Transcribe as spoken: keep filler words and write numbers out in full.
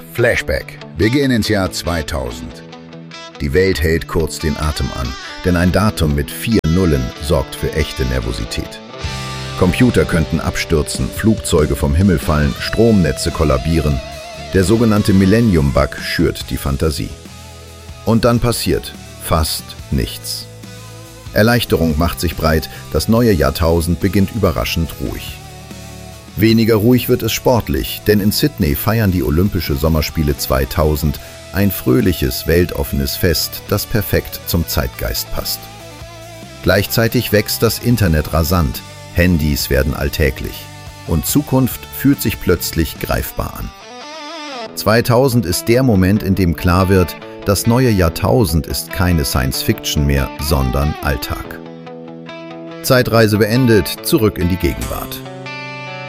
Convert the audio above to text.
Flashback. Wir gehen ins Jahr zweitausend. Die Welt hält kurz den Atem an, denn ein Datum mit vier Nullen sorgt für echte Nervosität. Computer könnten abstürzen, Flugzeuge vom Himmel fallen, Stromnetze kollabieren. Der sogenannte Millennium-Bug schürt die Fantasie. Und dann passiert fast nichts. Erleichterung macht sich breit, das neue Jahrtausend beginnt überraschend ruhig. Weniger ruhig wird es sportlich, denn in Sydney feiern die Olympische Sommerspiele zweitausend ein fröhliches, weltoffenes Fest, das perfekt zum Zeitgeist passt. Gleichzeitig wächst das Internet rasant, Handys werden alltäglich und Zukunft fühlt sich plötzlich greifbar an. zweitausend ist der Moment, in dem klar wird, das neue Jahrtausend ist keine Science-Fiction mehr, sondern Alltag. Zeitreise beendet, zurück in die Gegenwart.